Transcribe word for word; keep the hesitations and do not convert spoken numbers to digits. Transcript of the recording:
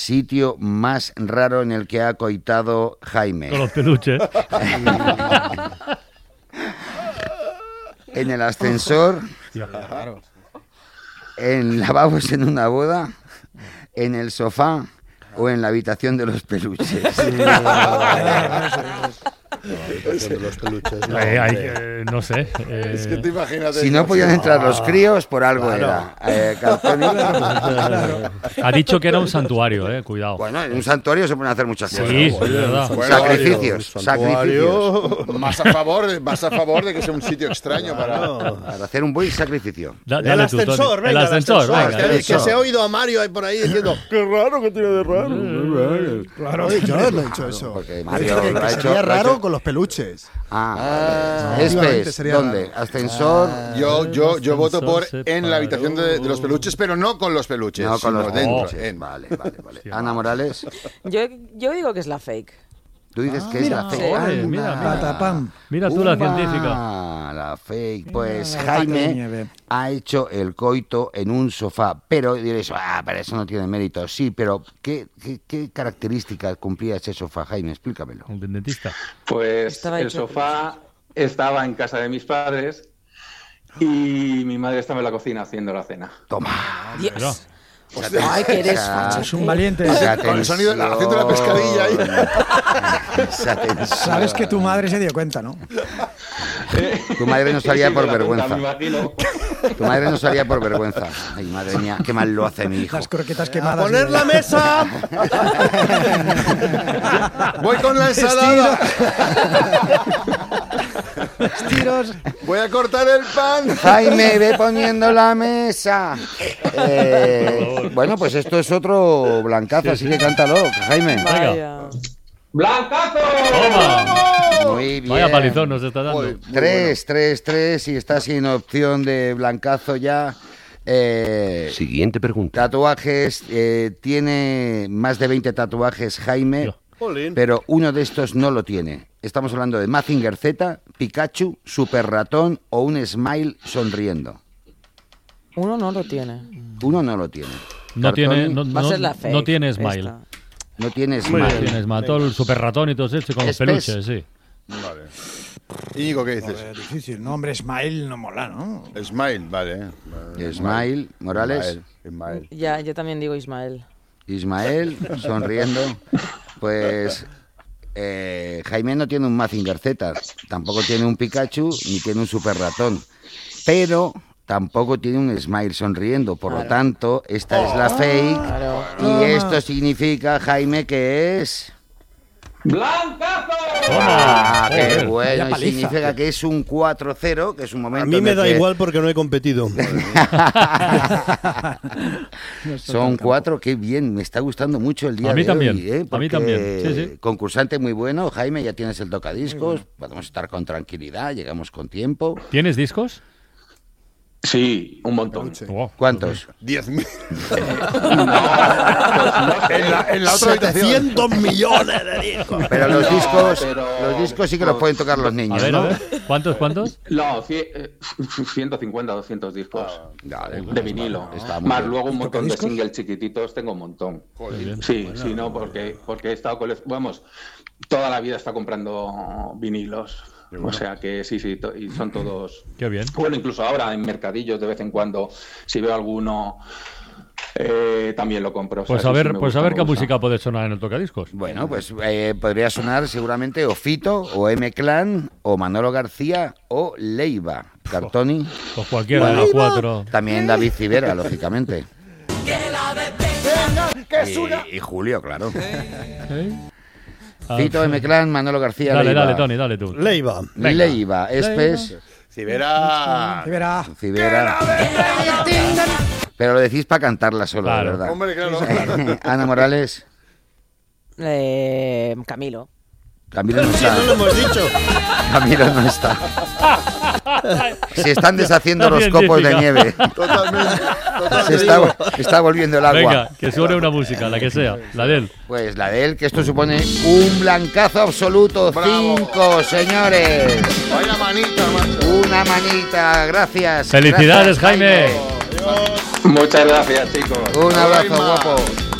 Sitio más raro en el que ha coitado Jaime. Con los peluches. En el ascensor, en lavabos en una boda, en el sofá o en la habitación de los peluches. De los peluches, no, eh, hay, eh, no sé. Eh, Es que te imaginas. Si no podían entrar los críos, por algo Claro. era. Eh, Cartoni. Ha dicho que era un santuario, eh, cuidado. Bueno, en un santuario se pueden hacer muchas cosas. Sí, es verdad. Bueno, Sacrificios, un sacrificios. santuario, Más a favor, más a favor de que sea un sitio extraño para. Para hacer un buen sacrificio. Da- El dale tú, Tony. ascensor, venga, El ascensor, venga. Que, dale. que se ha oído a Mario ahí por ahí diciendo qué raro que tiene de raro. Claro, yo no he dicho eso. Porque He Mario dicho que, lo ha que hecho- sería lo ha raro hecho- con los peluches. Ah, Ah. Efectivamente, Espes, sería ¿dónde? raro. Ascensor. Yo, yo, yo voto por se en la habitación de, de los peluches, pero no con los peluches, No, con sino los dentro. peluches. en- Vale, vale, vale. Sí, Ana Morales, Yo, yo digo que es la fake. tú dices que es mira, la fake. sí. Oye, Anda. mira, mira. Patapam. Mira tú la Umba, científica. La fake. Pues la pata de Jaime nieve. ha hecho el coito en un sofá. Pero diréis, ah, pero eso no tiene mérito. Sí, pero ¿qué, qué, qué características cumplía ese sofá, Jaime? Explícamelo. El dentista. Pues Estaba el hecho- sofá estaba en casa de mis padres y mi madre estaba en la cocina haciendo la cena. Toma. Dios. Ay, que eres facha. Es un valiente. Esa Con el sonido de la- haciendo la tensión. pescadilla ahí. Esa tensión. Sabes que tu madre se dio cuenta, ¿no? Tu madre no salía Sí, por me la cuenta, vergüenza. me imagino. Tu madre no salía por vergüenza. Ay, madre mía, qué mal lo hace mi hijo. Las croquetas ¡A quemadas. poner la mesa! Voy con la ensalada. tiros. Voy a cortar el pan. Jaime, ve poniendo la mesa. Eh, bueno, pues esto es otro blancazo, así que cántalo, Jaime. Vaya. ¡Blancazo! ¡Toma! Muy bien. Vaya palizón nos está dando. Joder. Tres, tres, tres, y está sin opción de blancazo ya. Eh, Siguiente pregunta. tatuajes, eh, tiene más de veinte tatuajes Jaime, Yo. Jolín. pero uno de estos no lo tiene. Estamos hablando de Mazinger Z, Pikachu, Super Ratón o un Smile sonriendo. Uno no lo tiene. Uno no lo tiene. No Cartoni, tiene, no, Va a no- ser la fake. no tiene smile. esta. no tiene Muy Smile. bien. Tienes mató el super ratón y todo eso con los Espes. peluches, sí. Vale. Íñigo, ¿qué dices? Joder, difícil. No, hombre, Smile no mola, ¿no? Smile, vale. Smile, Morales. Ismael. Ya, yo también digo Ismael. Ismael, sonriendo. Pues eh, Jaime no tiene un Mazinger Z, tampoco tiene un Pikachu, ni tiene un Super Ratón. Pero tampoco tiene un Smile sonriendo. Por lo tanto, esta es la fake. Claro. Y esto significa, Jaime, que es... ¡Blancazo! ¡Ah, qué Joder, bueno! vaya Y paliza. significa que es un cuatro cero, que es un momento A mí en me el da que igual porque no he competido. Son cuatro, qué bien, me está gustando mucho el día A mí de también, hoy, ¿eh? a mí Porque también, sí, sí. Concursante muy bueno, Jaime, ya tienes el tocadiscos, podemos estar con tranquilidad, llegamos con tiempo. ¿Tienes discos? Sí, un montón. Oh, ¿Cuántos? Diez mil. No, En la, en la otra habitación. setecientos millones de discos. Pero los No, discos, pero- los discos sí que los pueden tocar los A niños, ver, a ¿no? ver. ¿Cuántos, cuántos? no, cien- eh, ciento cincuenta, doscientos discos Vale, de vinilo. está muy Más bien. luego un montón de ¿Tocadiscos? singles chiquititos, tengo un montón. bien. Sí, sí, no, porque, porque he estado con... Vamos, toda la vida he estado comprando vinilos. O sea que sí, sí, to- y son todos... Qué bien. Bueno, incluso ahora en mercadillos de vez en cuando, si veo alguno, eh, también lo compro. O sea, Pues sí, a sí ver, me pues a gusta, ver me qué gusta. música puede sonar en el tocadiscos. Bueno, pues eh, podría sonar seguramente o Fito, o M-Clan, o Manolo García, o Leiva. Cartoni, Pues cualquiera de los cuatro. también David Civera, lógicamente. ¿Qué es una? Y, y Julio, claro. ¿Eh? Ah, Fito, M-Clan, Manolo García, Dale, Leiva. dale, Tony, dale tú. Leiva. Leiva, Espes, Cibera. Y verá. Civera. Pero lo decís para cantarla solo, Claro. de verdad. Hombre, claro. Ana Morales, Eh, Camilo. Camilo no Sí, no lo está. hemos dicho. Camilo no está. Se están deshaciendo La los copos de científica. nieve. Totalmente. Se totalmente. está, está volviendo el agua. Venga, que suene una música, la que sea, la de él. Pues la de él, que esto supone un blancazo absoluto. Bravo. Cinco, señores. Vaya manita, macho. Una manita, gracias. Felicidades, Gracias, Jaime. Muchas gracias, chicos. Un abrazo, Jaime. guapo.